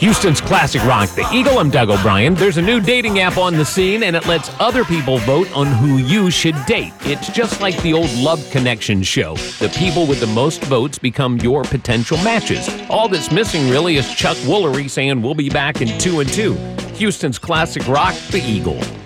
Houston's classic rock, The Eagle. I'm Doug O'Brien. There's a new dating app on the scene, and it lets other people vote on who you should date. It's just like the old Love Connection show. The people with the most votes become your potential matches. All that's missing, really, is Chuck Woolery saying we'll be back in 2 and 2. Houston's classic rock, The Eagle.